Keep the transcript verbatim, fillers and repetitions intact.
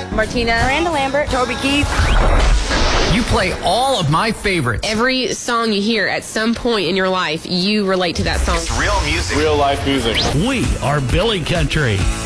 Martina, Miranda Lambert, Toby Keith. You play all of my favorites. Every song you hear at some point in your life, you relate to that song. Real music. Real life music. We are Billy Country.